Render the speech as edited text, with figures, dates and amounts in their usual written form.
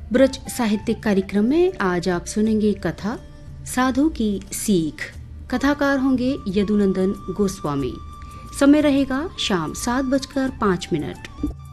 ब्रज साहित्यिक कार्यक्रम में आज आप सुनेंगे कथा साधु की सीख। कथाकार होंगे यदुनंदन गोस्वामी। समय रहेगा शाम 7:05।